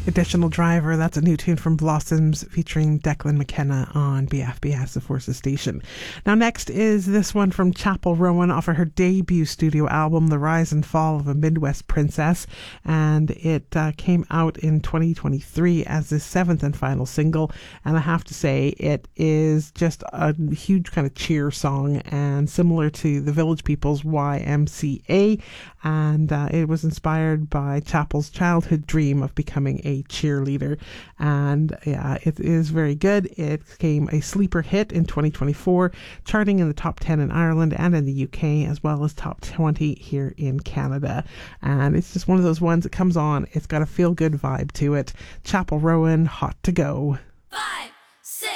Additional Driver, that's a new tune from Blossoms featuring Declan McKenna on BFBS, the Forces Station. Now next is this one from Chapel Rowan off of her debut studio album, The Rise and Fall of a Midwest Princess, and it came out in 2023 as the seventh and final single, and I have to say it is just a huge kind of cheer song and similar to the Village People's YMCA, and it was inspired by Chapel's childhood dream of becoming a cheerleader, and yeah, it is very good. It became a sleeper hit in 2024, charting in the top 10 in Ireland and in the UK, as well as top 20 here in Canada, and it's just one of those ones that comes on, it's got a feel-good vibe to it. Chapel Rowan, Hot to Go. 5